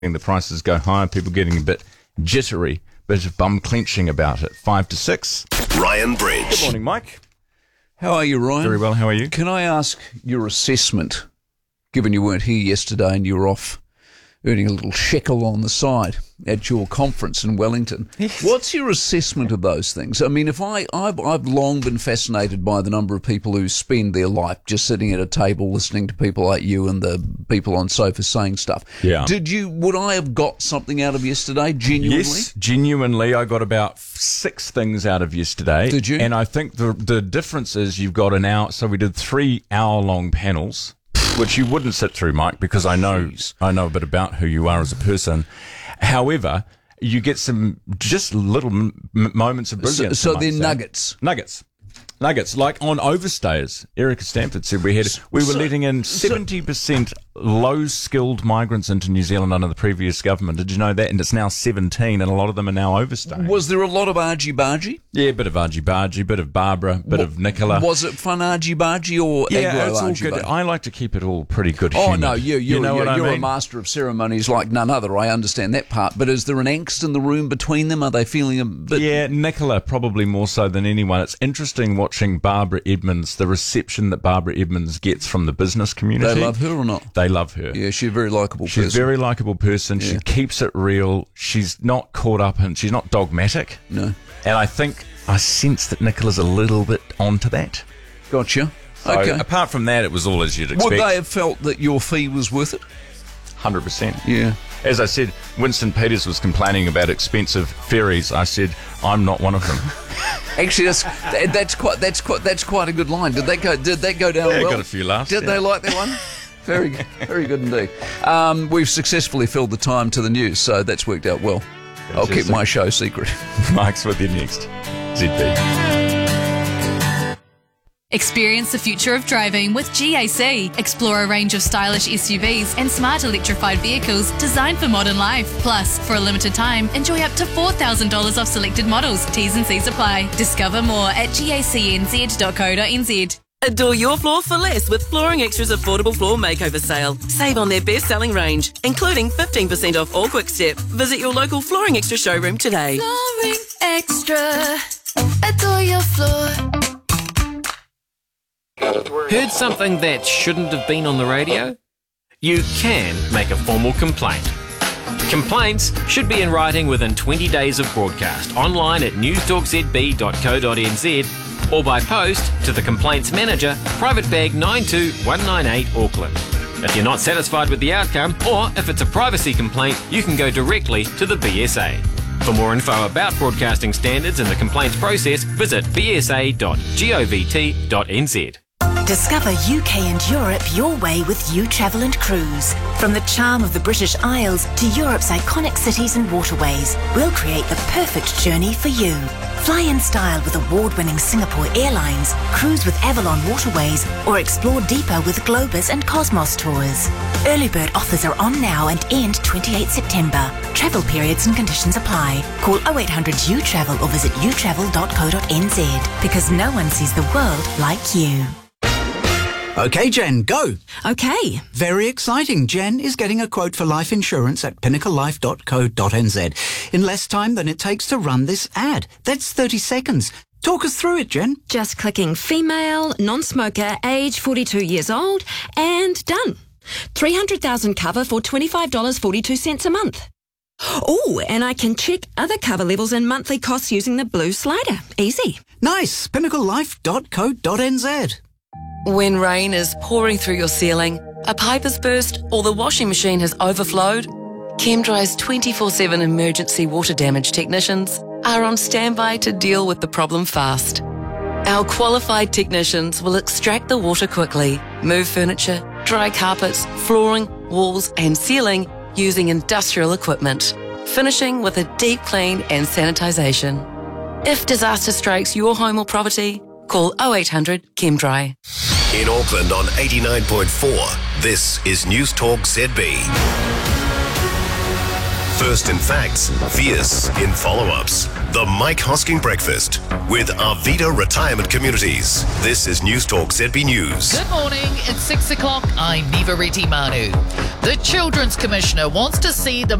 the prices go higher, people getting a bit jittery, bit of bum clenching about it. 5 to 6. Ryan Bridge. Good morning, Mike. How are you, Ryan? Very well, how are you? Can I ask your assessment, given you weren't here yesterday and you were off earning a little shekel on the side at your conference in Wellington? Yes. What's your assessment of those things? I mean, I've long been fascinated by the number of people who spend their life just sitting at a table listening to people like you and the people on sofas saying stuff. Yeah. Would I have got something out of yesterday, genuinely? Yes, genuinely. I got about 6 things out of yesterday. Did you? And I think the difference is you've got an hour, so we did 3 hour-long panels, which you wouldn't sit through, Mike, because I know a bit about who you are as a person. However, you get some just little moments of brilliance. So they're nuggets. Nuggets, like on overstayers. Erica Stanford said we were letting in 70% low-skilled migrants into New Zealand under the previous government. Did you know that? And it's now 17, and a lot of them are now overstaying. Was there a lot of argy-bargy? Yeah, a bit of argy-bargy, bit of Barbara, bit of Nicola. Was it fun argy-bargy or yeah, it's all argy-bargy? good. I like to keep it all pretty good Oh, humour. no, you're I a master of ceremonies like none other. I understand that part. But is there an angst in the room between them? Are they feeling a bit... Yeah, Nicola probably more so than anyone. It's interesting watching Barbara Edmonds, the reception that Barbara Edmonds gets from the business community. They love her or not? They love her. Yeah, she's a very likeable person. She's a very likeable person. Yeah. She keeps it real. She's not caught up and she's not dogmatic. No. And I sense that Nicola's a little bit onto that. Gotcha. So, okay. apart from that, it was all as you'd expect. Would they have felt that your fee was worth it? 100%. Yeah. As I said, Winston Peters was complaining about expensive ferries. I said, I'm not one of them. Actually, that's quite a good line. Did that go down well? Got a few laughs. Did they like that one? Very good, very good indeed. We've successfully filled the time to the news, so that's worked out well. I'll keep my show secret. Mike's with you next. ZB. Experience the future of driving with GAC. Explore a range of stylish SUVs and smart electrified vehicles designed for modern life. Plus, for a limited time, enjoy up to $4,000 off selected models. T's and C's apply. Discover more at gacnz.co.nz. Adore your floor for less with Flooring Extra's affordable floor makeover sale. Save on their best-selling range, including 15% off all Quick Step. Visit your local Flooring Extra showroom today. Flooring Extra. Adore your floor. Heard something that shouldn't have been on the radio? You can make a formal complaint. Complaints should be in writing within 20 days of broadcast, online at newstalkzb.co.nz or by post to the Complaints Manager, Private Bag 92198 Auckland. If you're not satisfied with the outcome, or if it's a privacy complaint, you can go directly to the BSA. For more info about broadcasting standards and the complaints process, visit bsa.govt.nz. Discover UK and Europe your way with You Travel and Cruise. From the charm of the British Isles to Europe's iconic cities and waterways, we'll create the perfect journey for you. Fly in style with award-winning Singapore Airlines, cruise with Avalon Waterways, or explore deeper with Globus and Cosmos Tours. Early bird offers are on now and end 28 September. Travel periods and conditions apply. Call 0800 U-Travel or visit utravel.co.nz because no one sees the world like you. OK, Jen, go. OK. Very exciting. Jen is getting a quote for life insurance at pinnaclelife.co.nz in less time than it takes to run this ad. That's 30 seconds. Talk us through it, Jen. Just clicking female, non-smoker, age 42 years old, and done. 300,000 cover for $25.42 a month. Oh, and I can check other cover levels and monthly costs using the blue slider. Easy. Nice. pinnaclelife.co.nz. When rain is pouring through your ceiling, a pipe has burst, or the washing machine has overflowed, ChemDry's 24/7 emergency water damage technicians are on standby to deal with the problem fast. Our qualified technicians will extract the water quickly, move furniture, dry carpets, flooring, walls and ceiling using industrial equipment, finishing with a deep clean and sanitisation. If disaster strikes your home or property, call 0800 ChemDry. In Auckland on 89.4, this is News Talk ZB. First in facts, fierce in follow-ups. The Mike Hosking Breakfast with Arvida Retirement Communities. This is News Talk ZB News. Good morning, it's 6 o'clock. I'm Niva Reti Manu. The Children's Commissioner wants to see the